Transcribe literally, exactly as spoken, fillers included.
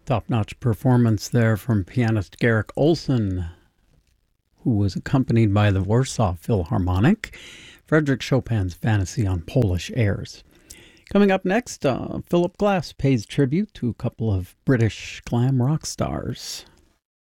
Top-notch performance there from pianist Garrick Olson, who was accompanied by the Warsaw Philharmonic, Frederick Chopin's Fantasy on Polish airs. Coming up next, uh, Philip Glass pays tribute to a couple of British glam rock stars.